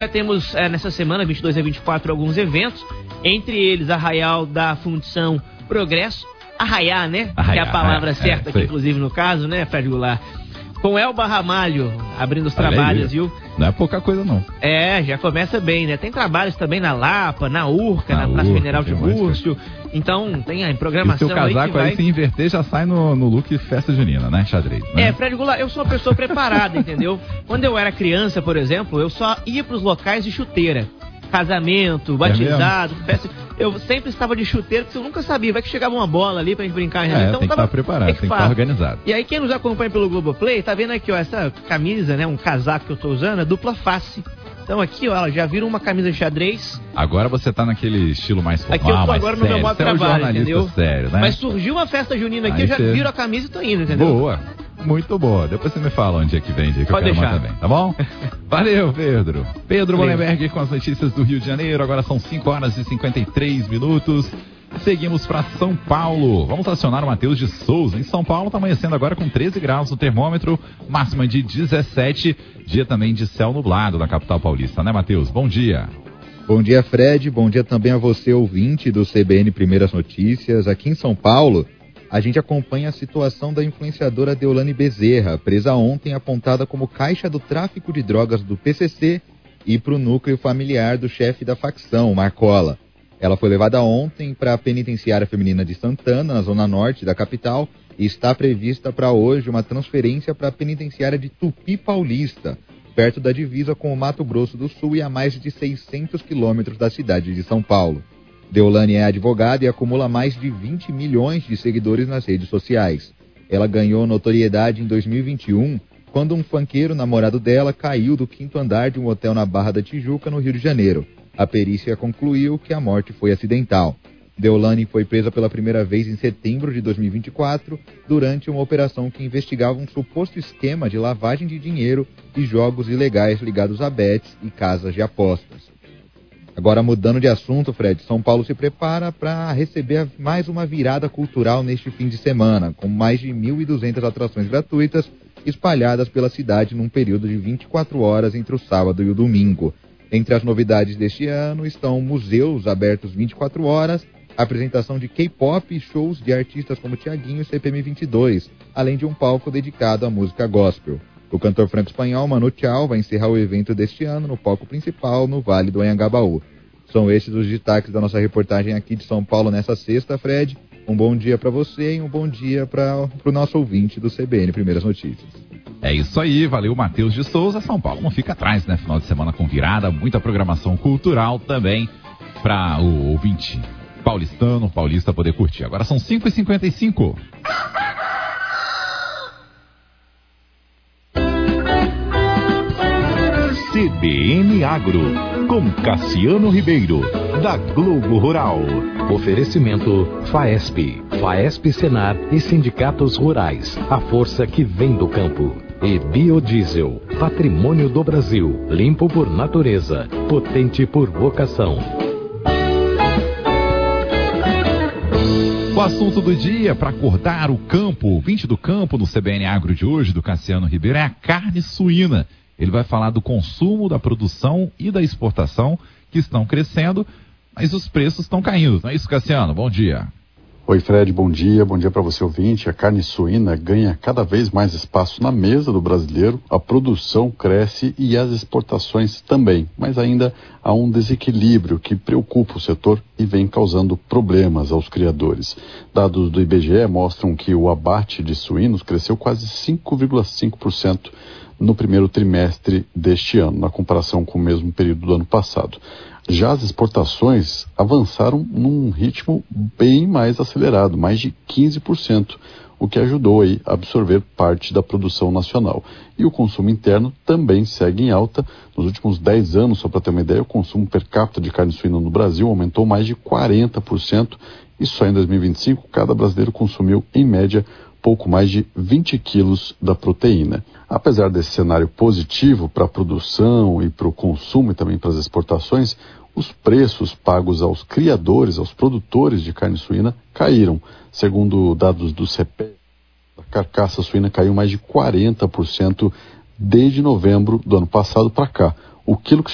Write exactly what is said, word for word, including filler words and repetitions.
Temos é, nessa semana, vinte e dois a vinte e quatro, alguns eventos, entre eles Arraial da Fundição Progresso, arraiar, né? Arraiar, que é a palavra é, certa é, aqui, inclusive, no caso, né, Fred Goulart? Com Elba Ramalho abrindo os Olha trabalhos, aí, viu? Não é pouca coisa, não. É, já começa bem, né? Tem trabalhos também na Lapa, na Urca, na, na Praça Mineral de Búrcio. Então, tem a programação aí. E seu casaco aí, vai... aí, se inverter, já sai no, no look festa junina, né? Xadrez, né? É, Fred Goulart, eu sou uma pessoa preparada, entendeu? Quando eu era criança, por exemplo, eu só ia pros locais de chuteira. Casamento, batizado, é festa. Eu sempre estava de chuteiro, porque eu nunca sabia. Vai que chegava uma bola ali pra gente brincar. É, então, tem que estar preparado, tem que estar organizado. E aí, quem nos acompanha pelo Globoplay, tá vendo aqui, ó, essa camisa, né, um casaco que eu tô usando, é dupla face. Então aqui, ó, já viram uma camisa de xadrez. Agora você tá naquele estilo mais formal, aqui eu tô mais agora sério. no meu modo de trabalho, entendeu? Sério, né? Mas surgiu uma festa junina aqui, aí eu já você... viro a camisa e tô indo, entendeu? Boa, muito boa. Depois você me fala onde é que vem, que Pode eu quero deixar. também, tá bom? Valeu, Pedro. Pedro Molenberg com as notícias do Rio de Janeiro. Agora são cinco horas e cinquenta e três minutos. Seguimos para São Paulo. Vamos acionar o Matheus de Souza. Em São Paulo está amanhecendo agora com treze graus no termômetro, máxima de dezessete. Dia também de céu nublado na capital paulista, né, Matheus? Bom dia. Bom dia, Fred. Bom dia também a você, ouvinte do C B N Primeiras Notícias. Aqui em São Paulo, a gente acompanha a situação da influenciadora Deolane Bezerra, presa ontem apontada como caixa do tráfico de drogas do P C C e para o núcleo familiar do chefe da facção, Marcola. Ela foi levada ontem para a penitenciária feminina de Santana, na zona norte da capital, e está prevista para hoje uma transferência para a penitenciária de Tupi Paulista, perto da divisa com o Mato Grosso do Sul e a mais de seiscentos quilômetros da cidade de São Paulo. Deolane é advogada e acumula mais de vinte milhões de seguidores nas redes sociais. Ela ganhou notoriedade em dois mil e vinte e um, quando um funkeiro namorado dela caiu do quinto andar de um hotel na Barra da Tijuca, no Rio de Janeiro. A perícia concluiu que a morte foi acidental. Deolane foi presa pela primeira vez em setembro de dois mil e vinte e quatro, durante uma operação que investigava um suposto esquema de lavagem de dinheiro e jogos ilegais ligados a bets e casas de apostas. Agora, mudando de assunto, Fred, São Paulo se prepara para receber mais uma virada cultural neste fim de semana, com mais de mil e duzentas atrações gratuitas espalhadas pela cidade num período de vinte e quatro horas entre o sábado e o domingo. Entre as novidades deste ano estão museus abertos vinte e quatro horas, apresentação de K-pop e shows de artistas como Thiaguinho e C P M vinte e dois, além de um palco dedicado à música gospel. O cantor franco-espanhol Manu Chao vai encerrar o evento deste ano no palco principal, no Vale do Anhangabaú. São esses os destaques da nossa reportagem aqui de São Paulo nessa sexta, Fred. Um bom dia para você e um bom dia para o nosso ouvinte do C B N Primeiras Notícias. É isso aí, valeu, Matheus de Souza. São Paulo não fica atrás, né? Final de semana com virada, muita programação cultural também para o ouvinte paulistano, paulista poder curtir. Agora são cinco e cinquenta e cinco. C B N Agro, com Cassiano Ribeiro, da Globo Rural. Oferecimento FAESP, FAESP Senar e Sindicatos Rurais, a força que vem do campo. E Biodiesel, patrimônio do Brasil, limpo por natureza, potente por vocação. O assunto do dia para acordar o campo, o ouvinte do campo no C B N Agro de hoje, do Cassiano Ribeiro, é a carne suína. Ele vai falar do consumo, da produção e da exportação que estão crescendo, mas os preços estão caindo. Não é isso, Cassiano? Bom dia. Oi, Fred, bom dia. Bom dia para você, ouvinte. A carne suína ganha cada vez mais espaço na mesa do brasileiro, a produção cresce e as exportações também, mas ainda há um desequilíbrio que preocupa o setor e vem causando problemas aos criadores. Dados do I B G E mostram que o abate de suínos cresceu quase cinco vírgula cinco por cento no primeiro trimestre deste ano, na comparação com o mesmo período do ano passado. Já as exportações avançaram num ritmo bem mais acelerado, mais de quinze por cento, o que ajudou aí a absorver parte da produção nacional. E o consumo interno também segue em alta. Nos últimos dez anos, só para ter uma ideia, o consumo per capita de carne suína no Brasil aumentou mais de quarenta por cento e só em dois mil e vinte e cinco cada brasileiro consumiu, em média, pouco mais de vinte quilos da proteína. Apesar desse cenário positivo para a produção e para o consumo e também para as exportações, os preços pagos aos criadores, aos produtores de carne suína, caíram. Segundo dados do C P E, a carcaça suína caiu mais de quarenta por cento desde novembro do ano passado para cá. O quilo que